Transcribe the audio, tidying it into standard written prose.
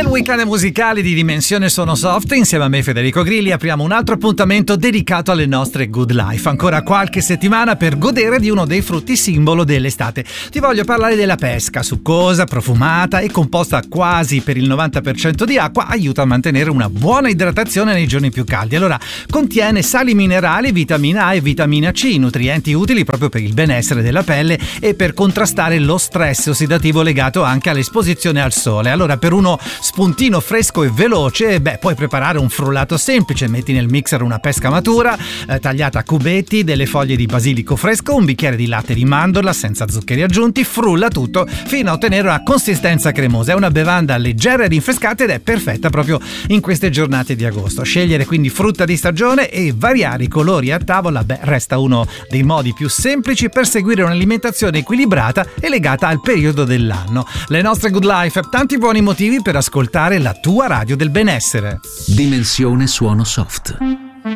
Nel weekend musicale di Dimensione Suono Soft, insieme a me Federico Grilli, apriamo un altro appuntamento dedicato alle nostre good life. Ancora qualche settimana per godere di uno dei frutti simbolo dell'estate. Ti voglio parlare della pesca, succosa, profumata e composta quasi per il 90% di acqua, aiuta a mantenere una buona idratazione nei giorni più caldi. Allora, contiene sali minerali, vitamina A e vitamina C, nutrienti utili proprio per il benessere della pelle e per contrastare lo stress ossidativo legato anche all'esposizione al sole. Allora, per uno spuntino fresco e veloce, puoi preparare un frullato semplice. Metti nel mixer una pesca matura tagliata a cubetti, delle foglie di basilico fresco, un bicchiere di latte di mandorla senza zuccheri aggiunti, frulla tutto fino a ottenere una consistenza cremosa. È una bevanda leggera e rinfrescata ed è perfetta proprio in queste giornate di agosto. Scegliere quindi frutta di stagione e variare i colori a tavola resta uno dei modi più semplici per seguire un'alimentazione equilibrata e legata al periodo dell'anno. Le nostre good life, tanti buoni motivi per ascoltare la tua radio del benessere. Dimensione Suono Soft.